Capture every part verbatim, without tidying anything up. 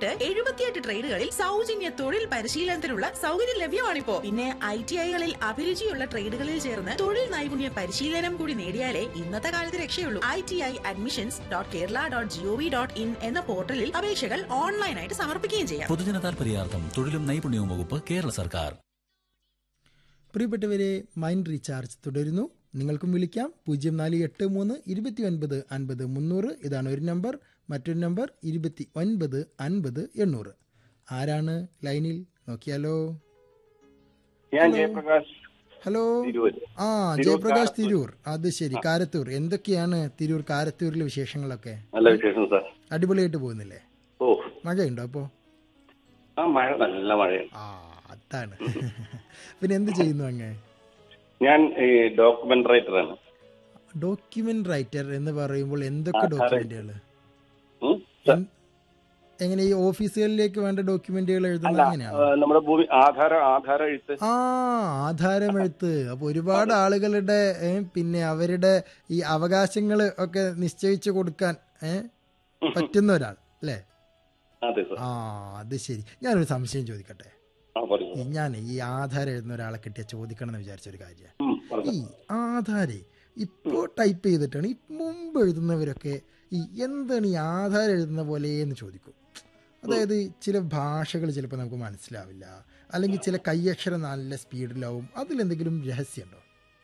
ഉൾപ്പെട്ട് എഴുപത്തിയെട്ട് ട്രേഡുകളിൽ സൗജന്യ തൊഴിൽ പരിശീലനത്തിനുള്ള സൗകര്യം ലഭ്യമാണിപ്പോ. പിന്നെ ഐ ടി ഐകളിൽ അഭിരുചിയുള്ള ട്രേഡുകളിൽ ചേർന്ന് തൊഴിൽ നൈപുണ്യ പരിശീലനം കൂടി നേടിയാലേ ഇന്നത്തെ കാലത്ത് രക്ഷയുള്ളൂ. I T I admissions dot Kerala dot G O V dot in എന്ന പോർട്ടലിൽ അപേക്ഷകൾ ഓൺലൈനായിട്ട് സമർപ്പിക്കുകയും ചെയ്യാം. പൊതുജന താൽപര്യാർത്ഥം തൊഴിലും നൈപുണ്യവും വകുപ്പ്, കേരള സർക്കാർ. പ്രിയപ്പെട്ടവരെ, മൈൻഡ് റീചാർജ് തുടരുന്നു. നിങ്ങൾക്കും വിളിക്കാം. പൂജ്യം നാല് എട്ട് മൂന്ന് ഇരുപത്തി ഒൻപത് അൻപത് മുന്നൂറ് ഇതാണ് ഒരു നമ്പർ. മറ്റൊരു നമ്പർ ഇരുപത്തി ഒൻപത് അൻപത് എണ്ണൂറ്. ആരാണ് ലൈനിൽ? നോക്കിയാലോ. ഞാൻ ജയപ്രകാശ്. ഹലോ. ആ, ജയപ്രകാശ് തിരൂർ. അത് ശരി, കാരത്തൂർ. എന്തൊക്കെയാണ് തിരൂർ കാരത്തൂരിലെ വിശേഷങ്ങളൊക്കെ? നല്ല വിശേഷം സാർ. അടിപൊളിയായിട്ട് പോകുന്നില്ലേ? ഓ, മഴയുണ്ടോ അപ്പോ? ആ, മഴ നല്ല മഴയാണ്. ആ, അതാണ്. പിന്നെ എന്ത് ചെയ്യുന്നു അങ്ങ്? ഞാൻ ഡോക്യുമെന്റ് റൈറ്ററാണ്. ഡോക്യുമെന്റ് റൈറ്റർ എന്ന് പറയുമ്പോൾ എന്തൊക്കെ ഡോക്യുമെന്റുകൾ? എങ്ങനെ ഈ ഓഫീസുകളിലേക്ക് വേണ്ട ഡോക്യുമെന്റുകൾ എഴുതുന്നത് എങ്ങനെയാണ്? നമ്മുടെ ഭൂമി ആധാര ആധാര എഴുത്ത്. ആ, ആധാരമെഴുത്ത്. അപ്പൊ ഒരുപാട് ആളുകളുടെ പിന്നെ അവരുടെ ഈ അവകാശങ്ങൾ ഒക്കെ നിശ്ചയിച്ചു കൊടുക്കാൻ പറ്റുന്ന ഒരാൾ അല്ലേ? ആ, അത് ശരി. ഞാനൊരു സംശയം ചോദിക്കട്ടെ? ഞാൻ ഈ ആധാരം എഴുതുന്ന ഒരാളെ കിട്ടിയ ചോദിക്കണം എന്ന് വിചാരിച്ച ഒരു കാര്യമാണ്. ഈ ആധാരം ഇപ്പോ ടൈപ്പ് ചെയ്തിട്ടാണ് ഈ മുമ്പ് എഴുതുന്നവരൊക്കെ ഈ എന്താണ് ഈ ആധാരം എഴുതുന്ന പോലെ എന്ന് ചോദിക്കും. അതായത് ചില ഭാഷകൾ ചിലപ്പോൾ നമുക്ക് മനസ്സിലാവില്ല, അല്ലെങ്കിൽ ചില കൈയക്ഷരം നല്ല സ്പീഡിലാവും. അതിലെന്തെങ്കിലും രഹസ്യമുണ്ടോ?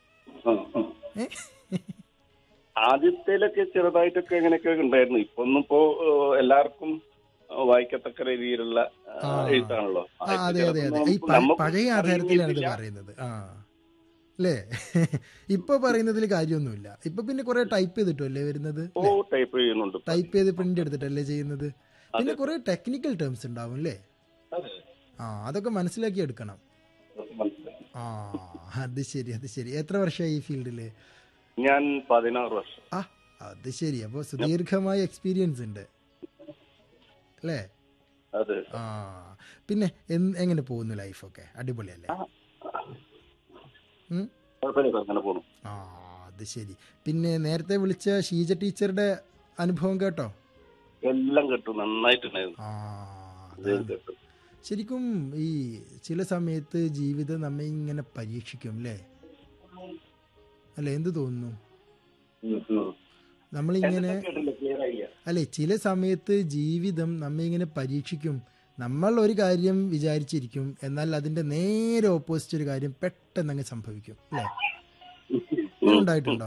ആദ്യത്തേലൊക്കെ ചെറുതായിട്ടൊക്കെ എങ്ങനെയൊക്കെ ഉണ്ടായിരുന്നു. ഇപ്പൊ ഒന്നും ഇപ്പോ എല്ലാവർക്കും വായിക്കത്തക്ക രീതിയിലുള്ള എഴുത്താണല്ലോ. അതെ അതെ അതെ. ഈ പഴയ ആധാരത്തിലാണ് ഇത് പറയുന്നത്. ആ അല്ലേ? ഇപ്പൊ പറയുന്നതിൽ കാര്യമൊന്നുമില്ല. ഇപ്പൊ പിന്നെ കുറെ ടൈപ്പ് ചെയ്തിട്ടല്ലേ വരുന്നത്? ടൈപ്പ് ചെയ്യുന്നുണ്ട്. ടൈപ്പ് ചെയ്ത് പ്രിന്റ് എടുത്തിട്ടല്ലേ ചെയ്യുന്നത്? പിന്നെ കുറെ ടെക്നിക്കൽ ടേംസ് ഉണ്ടാവും അല്ലേ? ആ, അതൊക്കെ മനസ്സിലാക്കി എടുക്കണം. ആ, അത് ശരി അത് ശരി. എത്ര വർഷമായി ഈ ഫീൽഡില്? ഞാൻ പതിനാറ് വർഷം. ആ, അത് ശരി. അപ്പൊ സുദീർഘമായ എക്സ്പീരിയൻസ് ഉണ്ട് അല്ലേ? ആ, പിന്നെ എങ്ങനെ പോകുന്നു ലൈഫൊക്കെ? അടിപൊളിയല്ലേ? ആ, അത് ശരി. പിന്നെ നേരത്തെ വിളിച്ച ഷീജ ടീച്ചറുടെ അനുഭവം കേട്ടോ? എല്ലാം കേട്ടു, നന്നായിട്ടുണ്ടായിരുന്നു. ആ, ശരിക്കും ഈ ചില സമയത്ത് ജീവിതം നമ്മെ ഇങ്ങനെ പരീക്ഷിക്കും അല്ലേ? അല്ലെ, എന്ത് തോന്നുന്നു? നമ്മളിങ്ങനെ അല്ലെ, ചില സമയത്ത് ജീവിതം നമ്മെ ഇങ്ങനെ പരീക്ഷിക്കും. നമ്മൾ ഒരു കാര്യം വിചാരിച്ചിരിക്കും, എന്നാൽ അതിന്റെ നേരെ ഓപ്പോസിറ്റ് ഒരു കാര്യം പെട്ടെന്ന് അങ്ങ് സംഭവിക്കും അല്ലേ? ഉണ്ടായിട്ടുണ്ടോ?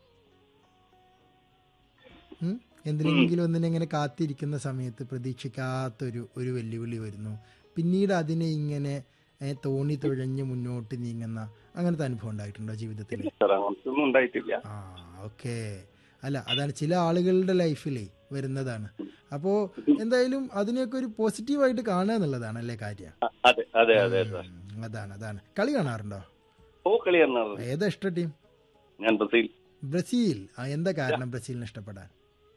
എന്തിനെങ്കിലും ഒന്നിനെങ്ങനെ കാത്തിരിക്കുന്ന സമയത്ത് പ്രതീക്ഷിക്കാത്തൊരു ഒരു വെല്ലുവിളി വരുന്നു, പിന്നീട് അതിനെ ഇങ്ങനെ തോണി തുഴഞ്ഞ് മുന്നോട്ട് നീങ്ങുന്ന അങ്ങനത്തെ അനുഭവം ഉണ്ടായിട്ടുണ്ടോ ജീവിതത്തിൽ? ആ, ഓക്കെ. അല്ല, അതാണ് ചില ആളുകളുടെ ലൈഫിലേ വരുന്നതാണ്. അപ്പോ എന്തായാലും അതിനെയൊക്കെ ഒരു പോസിറ്റീവായിട്ട് കാണുക എന്നുള്ളതാണ് അല്ലേ കാര്യം? അതാണ് അതാണ്. കളി കാണാറുണ്ടോ? ഏതാ ഇഷ്ട ടീം? ബ്രസീൽ. ആ, എന്താ കാരണം ബ്രസീലിനെ ഇഷ്ടപ്പെടാൻ?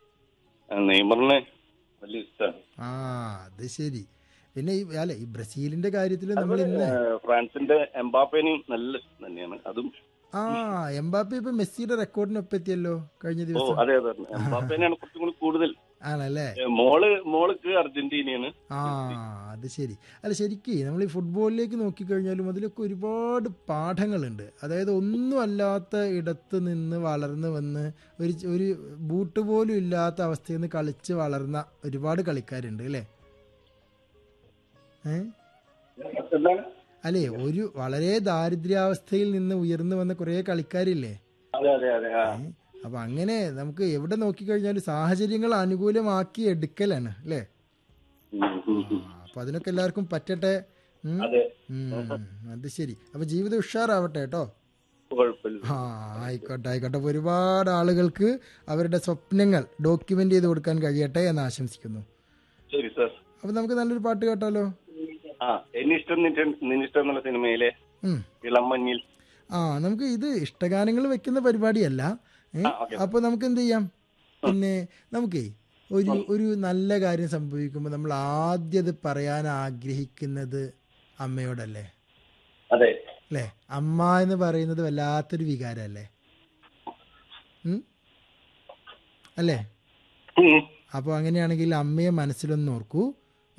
ആ, അത് ശരി. പിന്നെ ഈ അല്ലെ ഈ ബ്രസീലിന്റെ കാര്യത്തിൽ നമ്മൾ ഇന്ന് ഫ്രാൻസിന്റെ എംബാപ്പേനെയും നല്ല തന്നെയാണ്. അതും ആ, എംബാപ്പെ ഇപ്പൊ മെസ്സിയുടെ റെക്കോർഡിനൊപ്പം എത്തിയല്ലോ കഴിഞ്ഞ ദിവസം. അതെ അതെ, എംബാപ്പേനെയാണ് കുറച്ചും കൂടി കൂടുതൽ. ആണല്ലേ? മോള് മോൾക്ക് അർജന്റീനയാണ്. ആ, അത് ശരി. അല്ല, ശരിക്കും നമ്മൾ ഈ ഫുട്ബോളിലേക്ക് നോക്കിക്കഴിഞ്ഞാലും അതിലൊക്കെ ഒരുപാട് പാഠങ്ങളുണ്ട്. അതായത് ഒന്നും അല്ലാത്ത ഇടത്ത് നിന്ന് വളർന്നു വന്ന് ഒരു ഒരു ബൂട്ട് പോലും ഇല്ലാത്ത അവസ്ഥയിൽ നിന്ന് കളിച്ച് വളർന്ന ഒരുപാട് കളിക്കാരുണ്ട് അല്ലേ? ഏ അല്ലേ, ഒരു വളരെ ദാരിദ്ര്യാവസ്ഥയിൽ നിന്ന് ഉയർന്നു വന്ന കുറെ കളിക്കാരില്ലേ? അപ്പൊ അങ്ങനെ നമുക്ക് എവിടെ നോക്കിക്കഴിഞ്ഞാലും സാഹചര്യങ്ങൾ അനുകൂലമാക്കി എടുക്കലാണ് അല്ലേ? അപ്പൊ അതിനൊക്കെ എല്ലാവർക്കും പറ്റട്ടെ. അത് ശരി. അപ്പൊ ജീവിതം ഉഷാറാവട്ടെ കേട്ടോ. ആ, ആയിക്കോട്ടെ ആയിക്കോട്ടെ. അപ്പൊ ഒരുപാട് ആളുകൾക്ക് അവരുടെ സ്വപ്നങ്ങൾ ഡോക്യുമെന്റ് ചെയ്ത് കൊടുക്കാൻ കഴിയട്ടെ എന്ന് ആശംസിക്കുന്നു. അപ്പൊ നമുക്ക് നല്ലൊരു പാട്ട് കേട്ടാലോ? സിനിമയിലെ ഇളമഞ്ഞിൽ. ആ, നമുക്ക് ഇത് ഇഷ്ടഗാനങ്ങൾ വെക്കുന്ന പരിപാടിയല്ല. അപ്പൊ നമുക്ക് എന്ത് ചെയ്യാം, പിന്നെ നമുക്കേ ഒരു ഒരു നല്ല കാര്യം സംഭവിക്കുമ്പോൾ നമ്മൾ ആദ്യം അത് പറയാൻ ആഗ്രഹിക്കുന്നത് അമ്മയോടല്ലേ? അല്ലേ? അമ്മ എന്ന് പറയുന്നത് വല്ലാത്തൊരു വികാരല്ലേ? അല്ലേ? അപ്പൊ അങ്ങനെയാണെങ്കിൽ അമ്മയെ മനസ്സിലൊന്ന് ഓർക്കൂ.